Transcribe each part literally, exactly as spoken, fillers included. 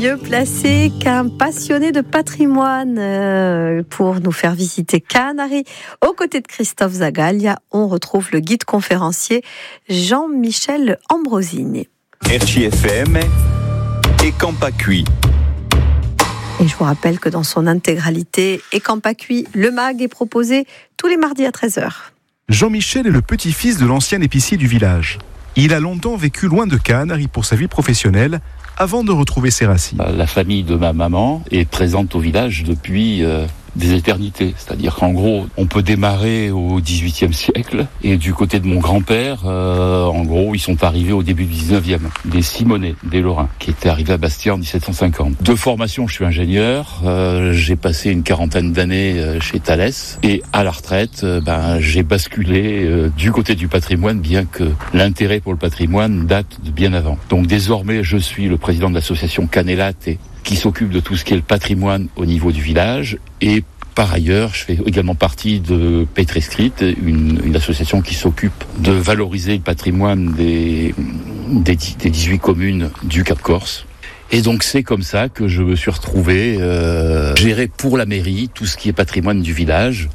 mieux placé qu'un passionné de patrimoine euh, pour nous faire visiter Cannes, Harry. Aux côtés de Christophe Zagalia, on retrouve le guide conférencier Jean-Michel Ambrosini. R C F M et Campacui. Et je vous rappelle que dans son intégralité, et Campacui, le mag est proposé tous les mardis à treize heures. Jean-Michel est le petit-fils de l'ancien épicier du village. Il a longtemps vécu loin de Cannes pour sa vie professionnelle, avant de retrouver ses racines. La famille de ma maman est présente au village depuis euh, des éternités. C'est-à-dire qu'en gros, on peut démarrer au dix-huitième siècle. Et du côté de mon grand-père, euh, en gros, ils sont arrivés au début du dix-neuvième. Des Simonais, des Lorrains, qui étaient arrivés à Bastia en dix-sept cent cinquante. De formation, je suis ingénieur. Euh, j'ai passé une quarantaine d'années chez Thales. Et à la retraite, euh, ben, j'ai basculé euh, du côté du patrimoine, bien que l'intérêt pour le patrimoine date de bien avant. Donc désormais, je suis le président de l'association Canelate, qui s'occupe de tout ce qui est le patrimoine au niveau du village. Et par ailleurs, je fais également partie de Petrescrit, une, une association qui s'occupe de valoriser le patrimoine des, des, des dix-huit communes du Cap Corse. Et donc c'est comme ça que je me suis retrouvé euh, gérer pour la mairie tout ce qui est patrimoine du village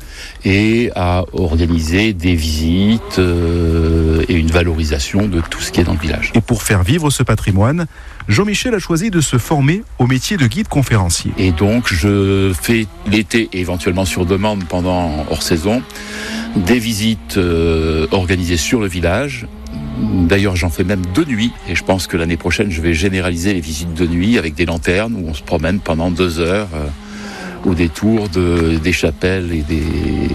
et à organiser des visites euh, et une valorisation de tout ce qui est dans le village. Et pour faire vivre ce patrimoine, Jean-Michel a choisi de se former au métier de guide conférencier. Et donc je fais l'été et éventuellement sur demande pendant hors saison des visites euh, organisées sur le village. D'ailleurs, j'en fais même de nuit et je pense que l'année prochaine, je vais généraliser les visites de nuit avec des lanternes où on se promène pendant deux heures euh, au détour de, des chapelles et, des,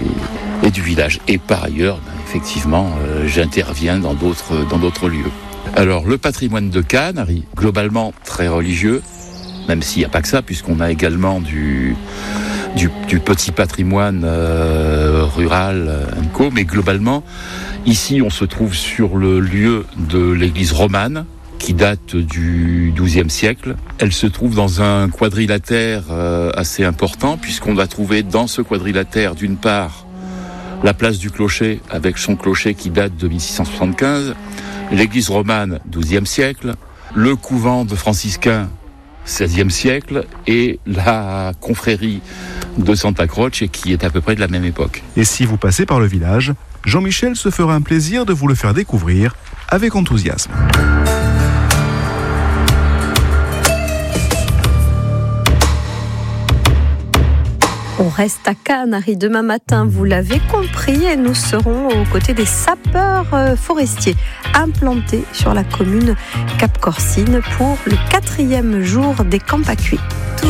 et du village. Et par ailleurs, ben, effectivement, euh, j'interviens dans d'autres, dans d'autres lieux. Alors, le patrimoine de Cannes, globalement très religieux, même s'il n'y a pas que ça, puisqu'on a également du... Du, du petit patrimoine euh, rural, euh, co, mais globalement, ici on se trouve sur le lieu de l'église romane, qui date du douzième siècle. Elle se trouve dans un quadrilatère euh, assez important, puisqu'on va trouver dans ce quadrilatère, d'une part, la place du clocher, avec son clocher qui date de mille six cent soixante-quinze, l'église romane, douzième siècle, le couvent de franciscains, seizième siècle, et la confrérie de Santa Croce, qui est à peu près de la même époque. Et si vous passez par le village, Jean-Michel se fera un plaisir de vous le faire découvrir avec enthousiasme. On reste à Cannes, Harry. Demain matin, vous l'avez compris, et nous serons aux côtés des sapeurs forestiers implantés sur la commune Cap-Corsine pour le quatrième jour des Campacui.